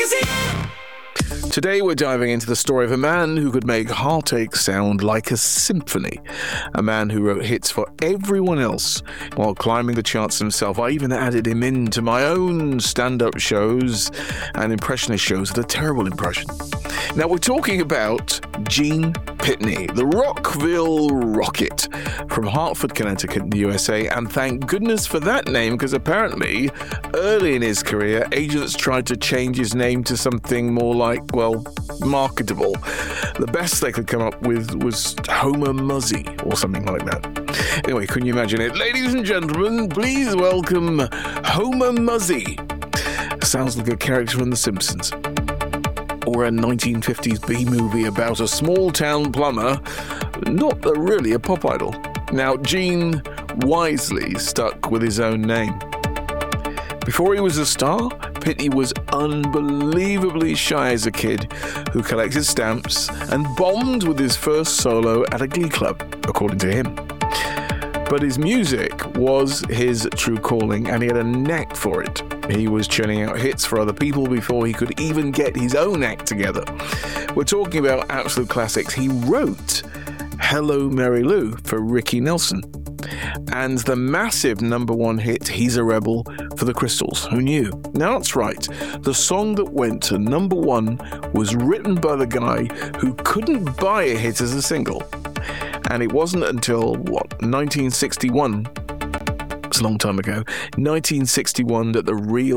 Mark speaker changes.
Speaker 1: Today we're diving into the story of a man who could make heartache sound like a symphony. A man who wrote hits for everyone else while climbing the charts himself. I even added him into my own stand-up shows and impressionist shows with a terrible impression. Now we're talking about Gene Pitney, the Rockville Rocket from Hartford, Connecticut in the USA, and thank goodness for that name, because apparently early in his career agents tried to change his name to something more like, well, marketable. The best they could come up with was Homer Muzzy or something like that. Anyway, can you imagine it? Ladies and gentlemen, please welcome Homer Muzzy. Sounds like a character from The Simpsons. Or a 1950s B-movie about a small-town plumber, not really a pop idol. Now, Gene wisely stuck with his own name. Before he was a star, Pitney was unbelievably shy as a kid who collected stamps and bombed with his first solo at a glee club, according to him. But his music was his true calling, and he had a knack for it. He was churning out hits for other people before he could even get his own act together. We're talking about absolute classics. He wrote Hello, Mary Lou for Ricky Nelson, and the massive #1 hit, He's a Rebel, for the Crystals. Who knew? Now that's right. The song that went to #1 was written by the guy who couldn't buy a hit as a single. And it wasn't until, 1961, it's a long time ago, 1961, that the real